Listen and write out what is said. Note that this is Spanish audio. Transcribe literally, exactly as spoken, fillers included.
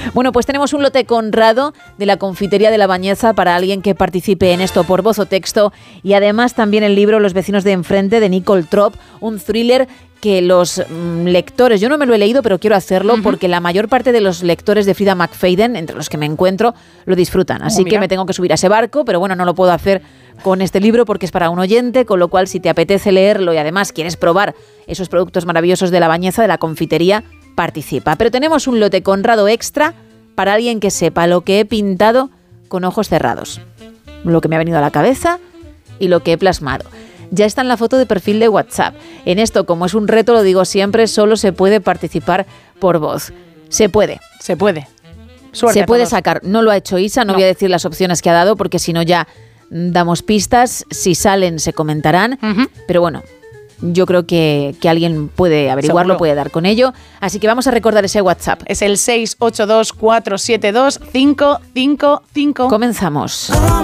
Bueno, pues tenemos un lote Conrado de la Confitería de la Bañeza para alguien que participe en esto por voz o texto, y además también el libro Los vecinos de enfrente de Nicole Trop, un thriller que los mm, lectores, yo no me lo he leído, pero quiero hacerlo, uh-huh. porque la mayor parte de los lectores de Frida McFadden, entre los que me encuentro, lo disfrutan. Así oh, que me tengo que subir a ese barco, pero bueno, no lo puedo hacer con este libro porque es para un oyente, con lo cual si te apetece leerlo y además quieres probar esos productos maravillosos de la Bañeza, de la confitería, participa. Pero tenemos un lote Conrado extra para alguien que sepa lo que he pintado con ojos cerrados, lo que me ha venido a la cabeza y lo que he plasmado. Ya está en la foto de perfil de WhatsApp. En esto, como es un reto, lo digo siempre, solo se puede participar por voz. Se puede. Se puede. Suerte se puede sacar. No lo ha hecho Isa, no, no voy a decir las opciones que ha dado porque si no ya damos pistas. Si salen, se comentarán. Uh-huh. Pero bueno, yo creo que, que alguien puede averiguarlo, seguro. Puede dar con ello. Así que vamos a recordar ese WhatsApp. Es el seis ocho dos cuatro siete dos cinco cinco cinco. Comenzamos.